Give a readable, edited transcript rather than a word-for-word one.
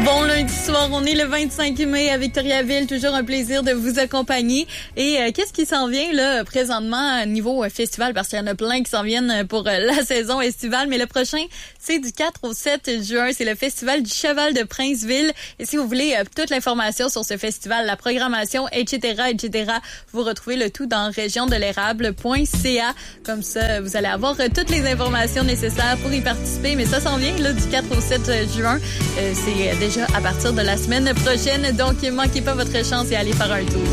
Bon lundi soir, on est le 25 mai à Victoriaville. Toujours un plaisir de vous accompagner. Et qu'est-ce qui s'en vient là présentement niveau festival? Parce qu'il y en a plein qui s'en viennent pour la saison estivale. Mais le prochain, c'est du 4 au 7 juin. C'est le festival du Cheval de Princeville. Et si vous voulez toute l'information sur ce festival, la programmation, etc., vous retrouvez le tout dans regiondelérable.ca. Comme ça, vous allez avoir toutes les informations nécessaires pour y participer. Mais ça s'en vient là du 4 au 7 juin. C'est déjà à partir de la semaine prochaine. Donc, manquez pas votre chance et allez faire un tour.